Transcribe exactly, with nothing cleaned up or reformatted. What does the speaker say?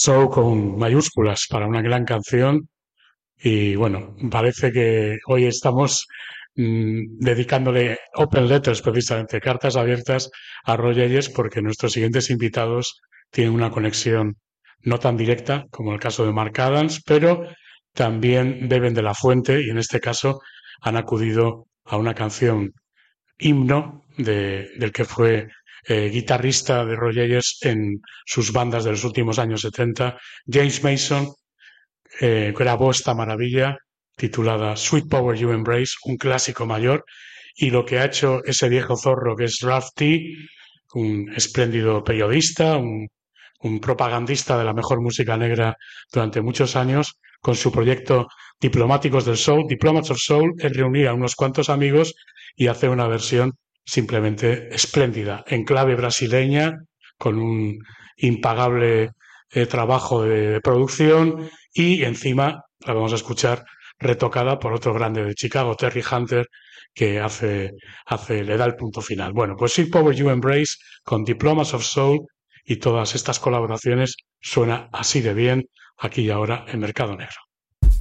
Soul con mayúsculas para una gran canción. Y bueno, parece que hoy estamos mm, dedicándole open letters, precisamente, cartas abiertas a Roy Ayers, porque nuestros siguientes invitados tienen una conexión no tan directa como el caso de Mark Adams, pero también beben de la fuente y en este caso han acudido a una canción himno de, del que fue eh, guitarrista de Roy Ayers en sus bandas de los últimos años setenta. James Mason eh, grabó esta maravilla titulada Sweet Power You Embrace, un clásico mayor, y lo que ha hecho ese viejo zorro que es Ralph T, un espléndido periodista, un, un propagandista de la mejor música negra durante muchos años, con su proyecto Diplomáticos del Soul, Diplomats of Soul, es reunir a unos cuantos amigos y hacer una versión simplemente espléndida, en clave brasileña, con un impagable eh, trabajo de, de producción y encima la vamos a escuchar retocada por otro grande de Chicago, Terry Hunter, que hace, hace, le da el punto final. Bueno, pues Sweet Power You Embrace con Diplomas of Soul y todas estas colaboraciones suena así de bien aquí y ahora en Mercado Negro.